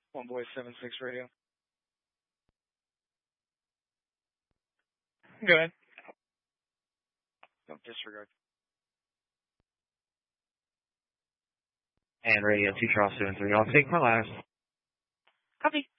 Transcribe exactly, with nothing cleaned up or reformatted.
One boy seven six radio. Go ahead. Don't disregard. And radio two Charles seven three. I'll take my last. Copy.